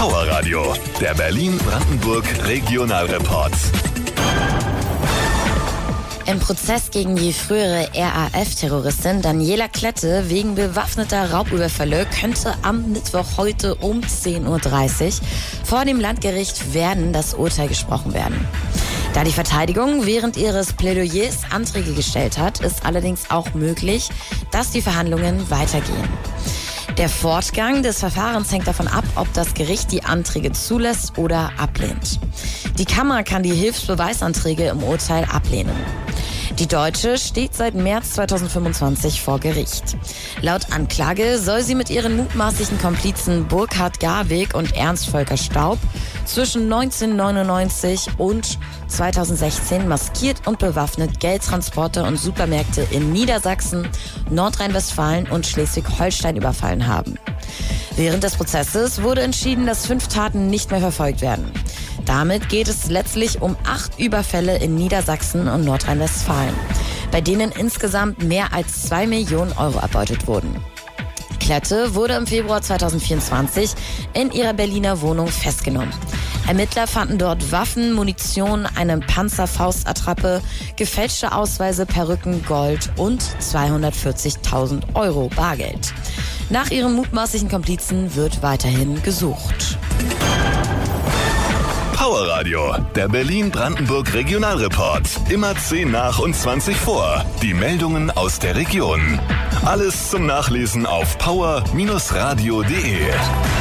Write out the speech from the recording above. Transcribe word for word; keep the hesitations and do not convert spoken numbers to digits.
Power Radio, der Berlin-Brandenburg Regionalreport. Im Prozess gegen die frühere R A F-Terroristin Daniela Klette wegen bewaffneter Raubüberfälle könnte am Mittwoch heute um zehn Uhr dreißig vor dem Landgericht Werden das Urteil gesprochen werden. Da die Verteidigung während ihres Plädoyers Anträge gestellt hat, ist allerdings auch möglich, dass die Verhandlungen weitergehen. Der Fortgang des Verfahrens hängt davon ab, ob das Gericht die Anträge zulässt oder ablehnt. Die Kammer kann die Hilfsbeweisanträge im Urteil ablehnen. Die Deutsche steht seit März zweitausendfünfundzwanzig vor Gericht. Laut Anklage soll sie mit ihren mutmaßlichen Komplizen Burkhard Garwig und Ernst Volker Staub zwischen neunzehnhundertneunundneunzig und zweitausendsechzehn maskiert und bewaffnet Geldtransporter und Supermärkte in Niedersachsen, Nordrhein-Westfalen und Schleswig-Holstein überfallen haben. Während des Prozesses wurde entschieden, dass fünf Taten nicht mehr verfolgt werden. Damit geht es letztlich um acht Überfälle in Niedersachsen und Nordrhein-Westfalen, bei denen insgesamt mehr als zwei Millionen Euro erbeutet wurden. Klette wurde im Februar zweitausendvierundzwanzig in ihrer Berliner Wohnung festgenommen. Ermittler fanden dort Waffen, Munition, eine Panzerfaustattrappe, gefälschte Ausweise, Perücken, Gold und zweihundertvierzigtausend Euro Bargeld. Nach ihren mutmaßlichen Komplizen wird weiterhin gesucht. Power Radio, der Berlin-Brandenburg Regionalreport. Immer zehn nach und zwanzig vor. Die Meldungen aus der Region. Alles zum Nachlesen auf power Bindestrich radio punkt de.